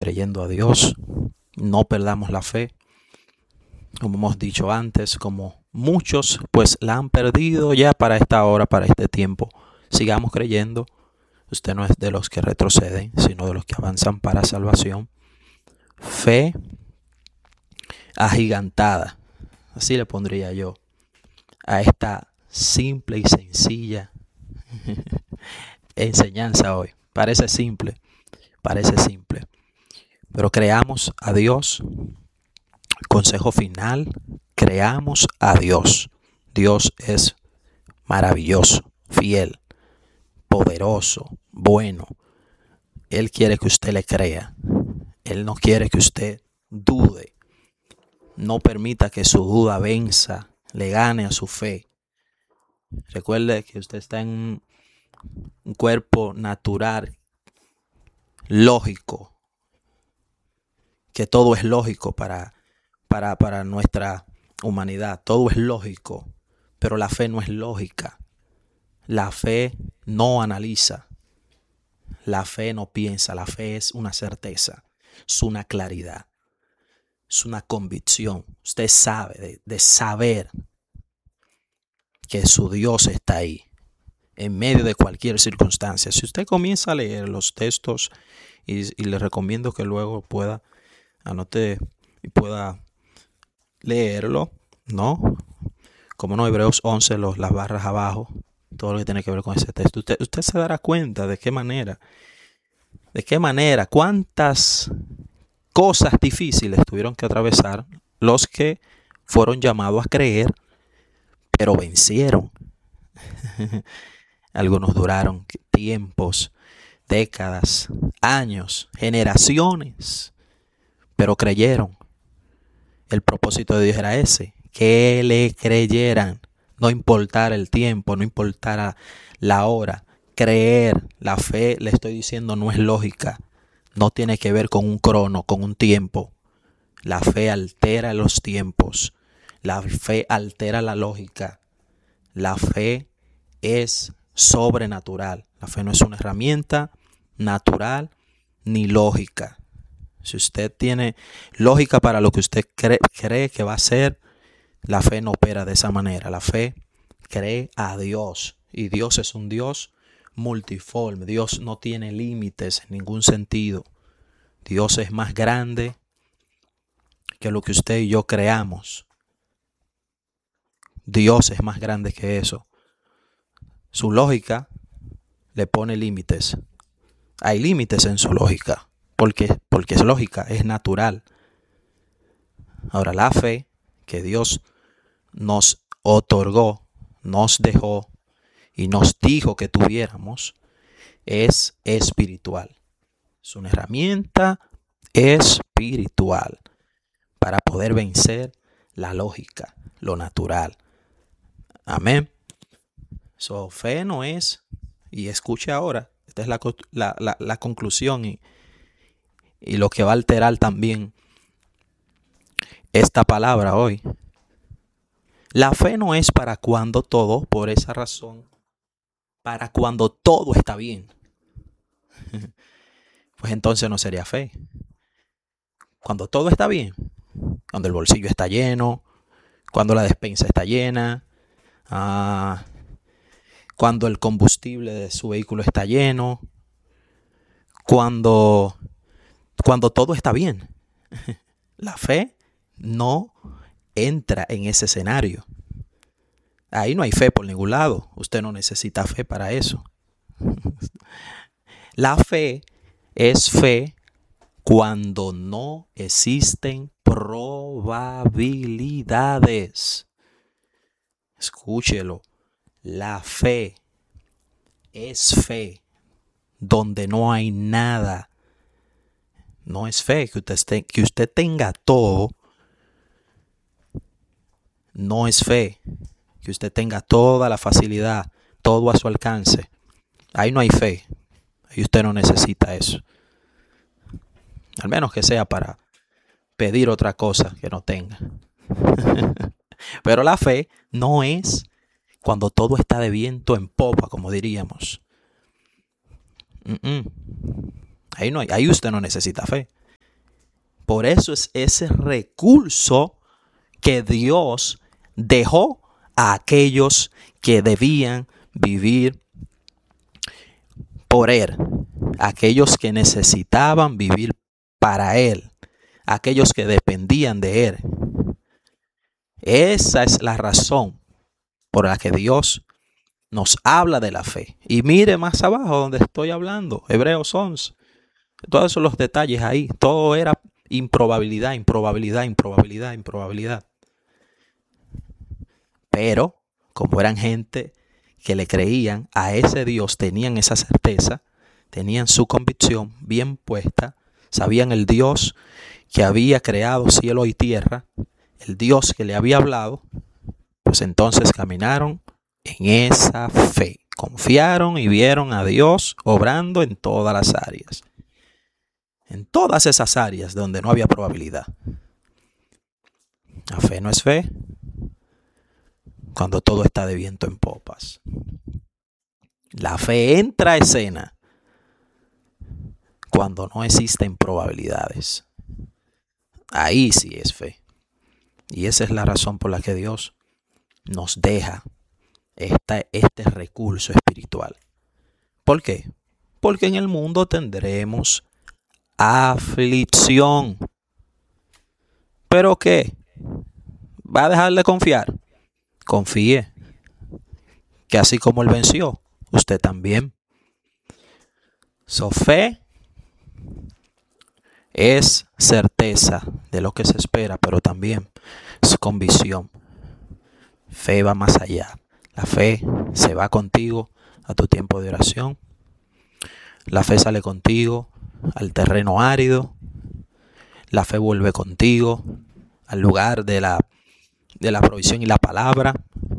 creyendo a Dios. No perdamos la fe. Como hemos dicho antes, como muchos pues la han perdido ya para esta hora, para este tiempo. Sigamos creyendo. Usted no es de los que retroceden, sino de los que avanzan para salvación. Fe agigantada, así le pondría yo a esta simple y sencilla enseñanza hoy. Parece simple, pero creamos a Dios. Consejo final, creamos a Dios. Dios es maravilloso, fiel, poderoso, bueno. Él quiere que usted le crea. Él no quiere que usted dude. No permita que su duda venza, le gane a su fe. Recuerde que usted está en un cuerpo natural, lógico. Que todo es lógico para nuestra humanidad. Todo es lógico, pero la fe no es lógica. La fe no analiza. La fe no piensa. La fe es una certeza, es una claridad, es una convicción. Usted sabe de saber que su Dios está ahí en medio de cualquier circunstancia. Si usted comienza a leer los textos y le recomiendo que luego anote y pueda leerlo, ¿no? Como no, Hebreos 11, las barras abajo, todo lo que tiene que ver con ese texto. Usted se dará cuenta de qué manera, cuántas cosas difíciles tuvieron que atravesar los que fueron llamados a creer, pero vencieron. Algunos duraron tiempos, décadas, años, generaciones, pero creyeron. El propósito de Dios era ese, que le creyeran, no importara el tiempo, no importara la hora. Creer, la fe, le estoy diciendo, no es lógica, no tiene que ver con un crono, con un tiempo. La fe altera los tiempos, la fe altera la lógica, la fe es sobrenatural. La fe no es una herramienta natural ni lógica. Si usted tiene lógica para lo que usted cree que va a ser, la fe no opera de esa manera. La fe cree a Dios. Y Dios es un Dios multiforme. Dios no tiene límites en ningún sentido. Dios es más grande que lo que usted y yo creamos. Dios es más grande que eso. Su lógica le pone límites. Hay límites en su lógica. Porque es lógica, es natural. Ahora, la fe que Dios nos otorgó, nos dejó y nos dijo que tuviéramos, es espiritual. Es una herramienta espiritual para poder vencer la lógica, lo natural. Amén. Fe no es, y escuche ahora, esta es la conclusión y lo que va a alterar también esta palabra hoy. La fe no es para cuando todo, por esa razón, para cuando todo está bien. Pues entonces no sería fe. Cuando todo está bien, cuando el bolsillo está lleno, cuando la despensa está llena, cuando el combustible de su vehículo está lleno, cuando todo está bien. La fe no entra en ese escenario. Ahí no hay fe por ningún lado. Usted no necesita fe para eso. La fe es fe cuando no existen probabilidades. Escúchelo. La fe es fe donde no hay nada. No es fe que usted tenga todo. No es fe que usted tenga toda la facilidad, todo a su alcance. Ahí no hay fe. Ahí usted no necesita eso. Al menos que sea para pedir otra cosa que no tenga. Pero la fe no es cuando todo está de viento en popa, como diríamos. Ahí usted no necesita fe. Por eso es ese recurso que Dios dejó a aquellos que debían vivir por Él, aquellos que necesitaban vivir para Él, aquellos que dependían de Él. Esa es la razón por la que Dios nos habla de la fe. Y mire más abajo donde estoy hablando, Hebreos 11. Todos esos los detalles ahí. Todo era improbabilidad. Pero como eran gente que le creían a ese Dios, tenían esa certeza, tenían su convicción bien puesta, sabían el Dios que había creado cielo y tierra, el Dios que le había hablado, pues entonces caminaron en esa fe, confiaron y vieron a Dios obrando en todas las áreas, en todas esas áreas donde no había probabilidad. La fe no es fe cuando todo está de viento en popas. La fe entra a escena cuando no existen probabilidades. Ahí sí es fe. Y esa es la razón por la que Dios nos deja este recurso espiritual. ¿Por qué? Porque en el mundo tendremos aflicción. ¿Pero qué? ¿Va a dejar de confiar? Confíe que así como Él venció, usted también. Fe es certeza de lo que se espera, pero también es convicción. Fe va más allá. La fe se va contigo a tu tiempo de oración. La fe sale contigo al terreno árido. La fe vuelve contigo al lugar de la provisión y la palabra.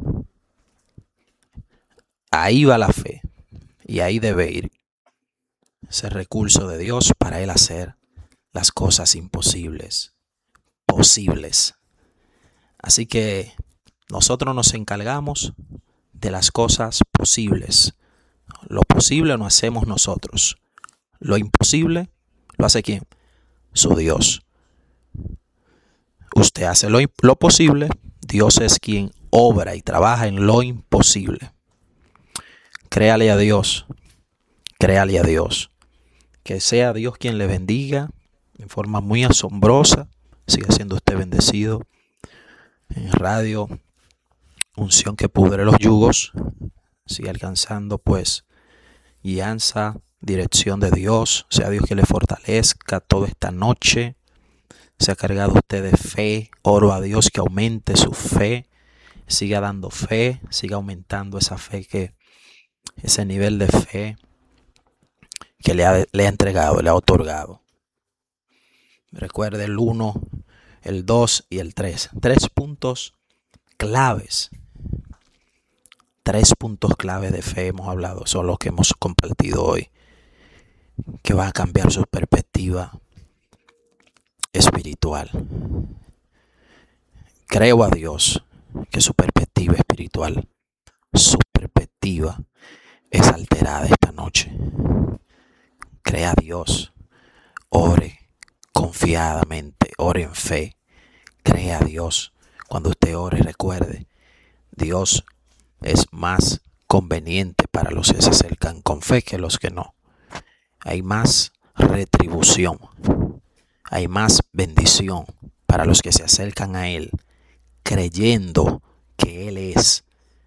Ahí va la fe. Y ahí debe ir ese recurso de Dios para Él hacer las cosas imposibles posibles. Así que nosotros nos encargamos de las cosas posibles. Lo posible lo hacemos nosotros. Lo imposible lo hace ¿quién? Su Dios. Usted hace lo posible. Dios es quien obra y trabaja en lo imposible. Créale a Dios. Créale a Dios. Que sea Dios quien le bendiga en forma muy asombrosa. Siga siendo usted bendecido. En radio, unción que pudre los yugos. Siga alcanzando pues guianza, dirección de Dios. Sea Dios que le fortalezca toda esta noche. Se ha cargado usted de fe. Oro a Dios que aumente su fe. Siga dando fe. Siga aumentando esa fe, ese nivel de fe que le ha entregado, le ha otorgado. Recuerde el 1, el 2 y el 3. 3 puntos claves. 3 puntos claves de fe hemos hablado. Son los que hemos compartido hoy. Que va a cambiar su perspectiva espiritual. Creo a Dios que su perspectiva espiritual, su perspectiva es alterada esta noche. Crea a Dios. Ore confiadamente. Ore en fe. Crea a Dios. Cuando usted ore, recuerde, Dios es más conveniente para los que se acercan con fe que los que no. Hay más retribución. Hay más bendición para los que se acercan a Él, creyendo que Él es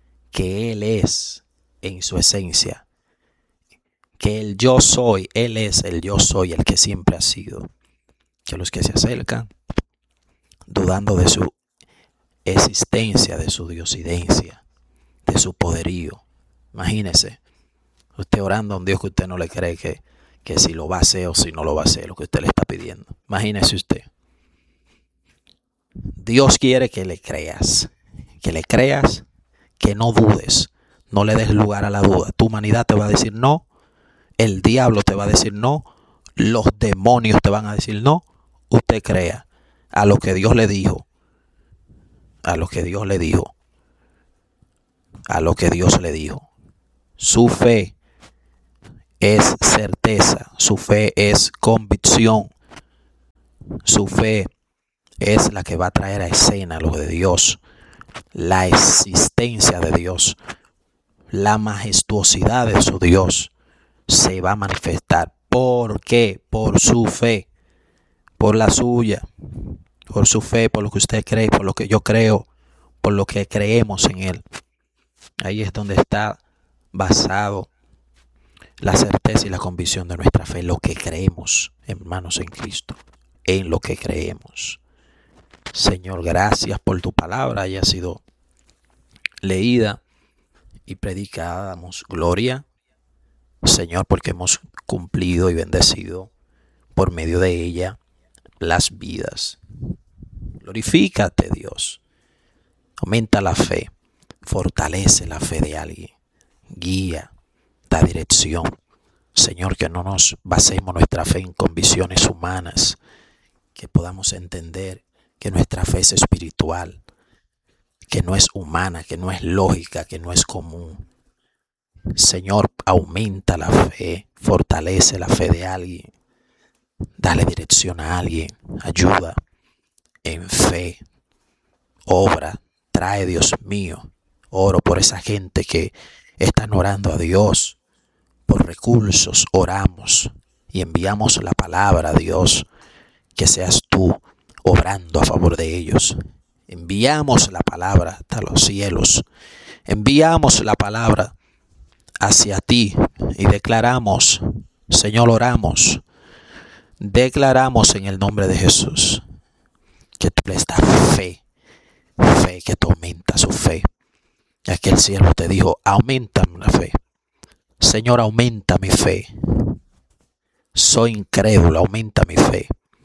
en su esencia, que el yo soy, Él es el yo soy, el que siempre ha sido. Que los que se acercan dudando de su existencia, de su diosidencia, de su poderío. Imagínese, usted orando a un Dios que usted no le cree que si lo va a hacer o si no lo va a hacer, lo que usted le está pidiendo. Imagínese usted. Dios quiere que le creas, que no dudes, no le des lugar a la duda. Tu humanidad te va a decir no, el diablo te va a decir no, los demonios te van a decir no. Usted crea a lo que Dios le dijo, a lo que Dios le dijo, a lo que Dios le dijo. Su fe es certeza, su fe es convicción. Su fe es la que va a traer a escena lo de Dios, la existencia de Dios, la majestuosidad de su Dios se va a manifestar. ¿Por qué? Por su fe, por la suya, por su fe, por lo que usted cree, por lo que yo creo, por lo que creemos en Él. Ahí es donde está basado la certeza y la convicción de nuestra fe, lo que creemos, hermanos, en Cristo, en lo que creemos. Señor, gracias por tu palabra, haya sido leída y predicada. Damos gloria, Señor, porque hemos cumplido y bendecido por medio de ella las vidas. Glorifícate, Dios. Aumenta la fe, fortalece la fe de alguien, guía, da dirección. Señor, que no nos basemos nuestra fe en convicciones humanas, que podamos entender que nuestra fe es espiritual, que no es humana, que no es lógica, que no es común. Señor, aumenta la fe, fortalece la fe de alguien, dale dirección a alguien, ayuda en fe, obra, trae, Dios mío. Oro por esa gente que están orando a Dios, por recursos, oramos y enviamos la palabra a Dios, que seas tú obrando a favor de ellos. Enviamos la palabra hasta los cielos, enviamos la palabra hacia ti y declaramos, Señor, oramos, declaramos en el nombre de Jesús que tú le das fe, que tú aumentas su fe. Ya que el siervo te dijo, aumenta la fe. Señor, aumenta mi fe. Soy incrédulo, aumenta mi fe.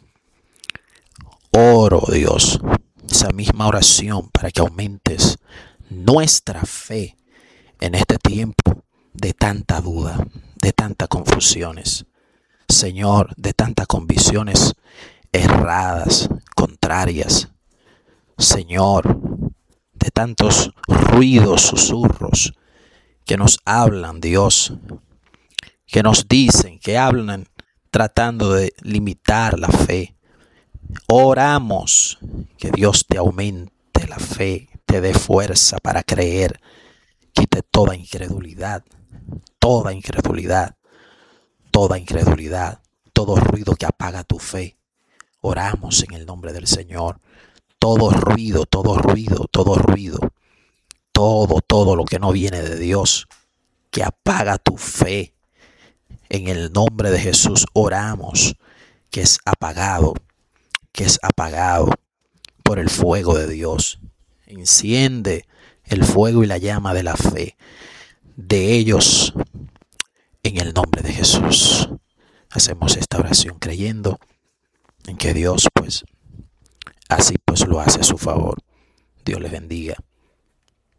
Oro, Dios, esa misma oración para que aumentes nuestra fe en este tiempo de tanta duda, de tantas confusiones. Señor, de tantas convicciones erradas, contrarias. Señor, de tantos ruidos, susurros que nos hablan, Dios, que nos dicen, que hablan tratando de limitar la fe. Oramos que Dios te aumente la fe, te dé fuerza para creer, quite toda incredulidad, toda incredulidad, toda incredulidad, todo ruido que apaga tu fe. Oramos en el nombre del Señor. Todo ruido, todo ruido, todo ruido, todo lo que no viene de Dios, que apaga tu fe. En el nombre de Jesús oramos que es apagado por el fuego de Dios. Enciende el fuego y la llama de la fe de ellos en el nombre de Jesús. Hacemos esta oración creyendo en que Dios, pues, así pues lo hace a su favor. Dios les bendiga.